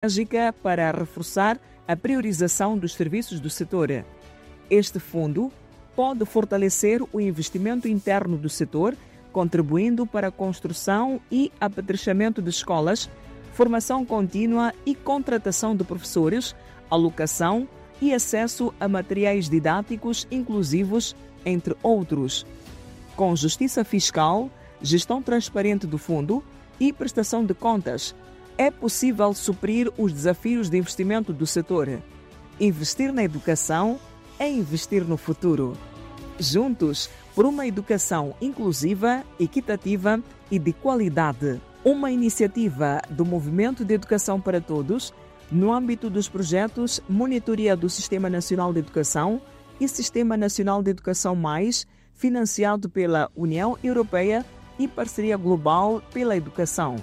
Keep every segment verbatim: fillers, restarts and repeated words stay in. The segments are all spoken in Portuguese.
estratégica para reforçar a priorização dos serviços do setor. Este fundo pode fortalecer o investimento interno do setor, contribuindo para a construção e apetrechamento de escolas, formação contínua e contratação de professores, alocação e acesso a materiais didáticos inclusivos, entre outros. Com justiça fiscal, gestão transparente do fundo e prestação de contas, é possível suprir os desafios de investimento do setor. Investir na educação é investir no futuro. Juntos, por uma educação inclusiva, equitativa e de qualidade. Uma iniciativa do Movimento de Educação para Todos, no âmbito dos projetos Monitoria do Sistema Nacional de Educação e Sistema Nacional de Educação Mais, financiado pela União Europeia e Parceria Global pela Educação.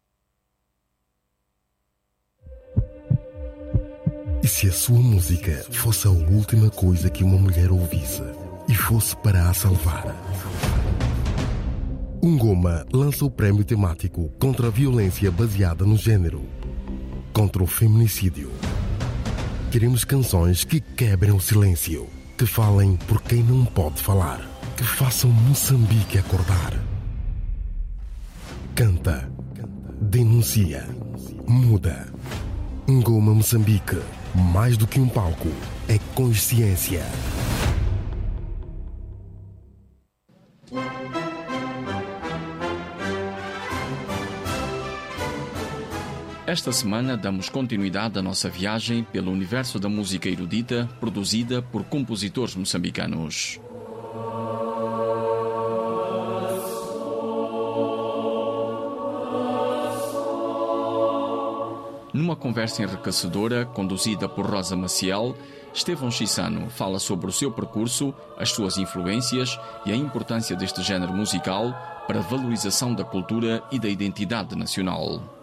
E se a sua música fosse a última coisa que uma mulher ouvisse e fosse para a salvar? Ungoma lança o prémio temático contra a violência baseada no género, contra o feminicídio. Queremos canções que quebrem o silêncio, que falem por quem não pode falar, que façam Moçambique acordar. Canta, denuncia, muda. Ungoma Moçambique, mais do que um palco, é consciência. Esta semana damos continuidade à nossa viagem pelo universo da música erudita, produzida por compositores moçambicanos. Numa conversa enriquecedora, conduzida por Rosa Maciel, Estevão Chissano fala sobre o seu percurso, as suas influências e a importância deste género musical para a valorização da cultura e da identidade nacional.